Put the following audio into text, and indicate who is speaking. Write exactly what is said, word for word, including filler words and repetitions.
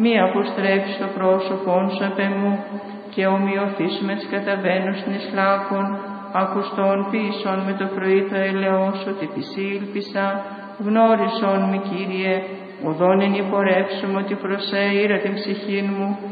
Speaker 1: μη αποστρέψει το πρόσωπον σου επ' εμού, και ομοιωθήσουμε τις καταβαίνουσιν εις λάκων, ακουστών πίσω με το πρωί το έλεος ότι επισήλπισα, γνώρισον μη, Κύριε, οδόν εν υπορεύσουμε ότι προσέειρα την ψυχήν μου,